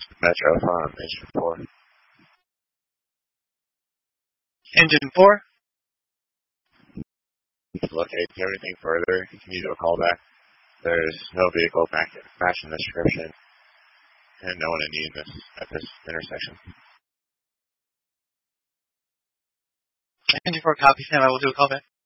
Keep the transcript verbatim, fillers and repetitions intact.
Metro from Engine four. Engine four? Locate everything further. You can use a callback. There's no vehicle back matching the description, and no one in need this, at this intersection. Engine four copy, stand by, we'll do a callback.